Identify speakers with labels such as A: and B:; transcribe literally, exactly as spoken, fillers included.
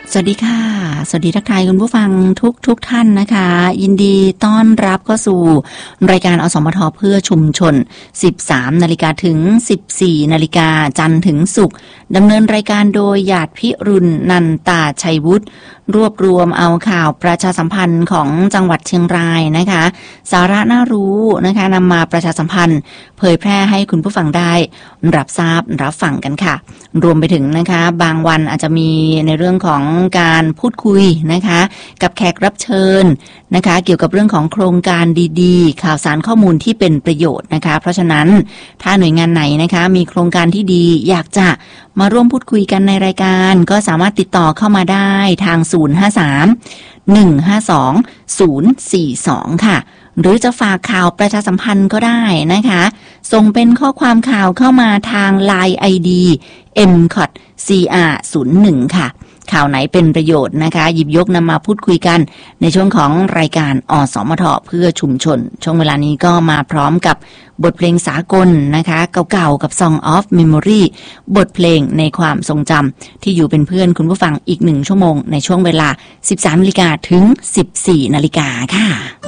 A: สวัสดีค่ะสวัสดีทักทายคุณผู้ฟังทุกทุกท่านนะคะยินดีต้อนรับเข้าสู่รายการอสมทเพื่อชุมชน สิบสามนาฬิกาถึง สิบสี่นาฬิกาจันทร์ถึงศุกร์ดำเนินรายการโดยหยาดพิรุณนันตาชัยวุฒิรวบรวมเอาข่าวประชาสัมพันธ์ของจังหวัดเชียงรายนะคะสาระน่ารู้นะคะนำมาประชาสัมพันธ์เผยแพร่ให้คุณผู้ฟังได้รับทราบรับฟังกันค่ะรวมไปถึงนะคะบางวันอาจจะมีในเรื่องของการพูดคุยนะคะกับแขกรับเชิญนะคะเกี่ยวกับเรื่องของโครงการดีๆข่าวสารข้อมูลที่เป็นประโยชน์นะคะเพราะฉะนั้นถ้าหน่วยงานไหนนะคะมีโครงการที่ดีอยากจะมาร่วมพูดคุยกันในรายการก็สามารถติดต่อเข้ามาได้ทางศูนย์ ห้า สาม หนึ่ง ห้า สอง ศูนย์ สี่ สองค่ะหรือจะฝากข่าวประชาสัมพันธ์ก็ได้นะคะส่งเป็นข้อความข่าวเข้ามาทาง ไลน์ ไอ ดี เอ็ม ซี โอ ที ซี อาร์ ศูนย์ หนึ่ง ค่ะข่าวไหนเป็นประโยชน์นะคะหยิบยกนำมาพูดคุยกันในช่วงของรายการอสมทเพื่อชุมชนช่วงเวลานี้ก็มาพร้อมกับบทเพลงสากลนะคะเก่าๆกับ Song of Memory บทเพลงในความทรงจำที่อยู่เป็นเพื่อนคุณผู้ฟังอีกหนึ่งชั่วโมงในช่วงเวลา สิบสามนาฬิกาถึง สิบสี่นาฬิกาค่ะ